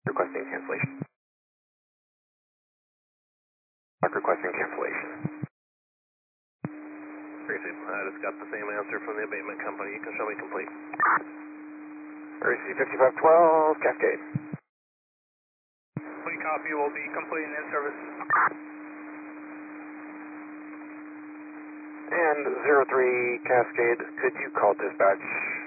Requesting cancellation. Requesting cancellation. Tracy, I just got the same answer from the abatement company. You can show me complete. RC 5512, Cascade. Complete copy will be complete and in service. And 03 Cascade, could you call dispatch